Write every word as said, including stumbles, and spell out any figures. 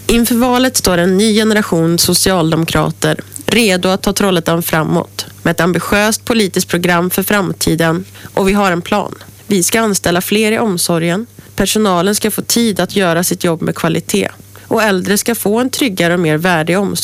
Inför valet står en ny generation socialdemokrater redo att ta Trollhättan framåt med ett ambitiöst politiskt program för framtiden, och vi har en plan. Vi ska anställa fler i omsorgen, personalen ska få tid att göra sitt jobb med kvalitet och äldre ska få en tryggare och mer värdig omsorg.